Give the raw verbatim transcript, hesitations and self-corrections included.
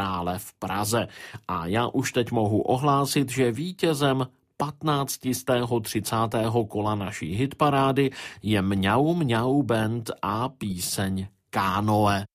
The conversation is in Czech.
Krále v Praze. A já už teď mohu ohlásit, že vítězem patnáctého třicátého kola naší hitparády je Mňau Mňau Band a píseň Kánoe.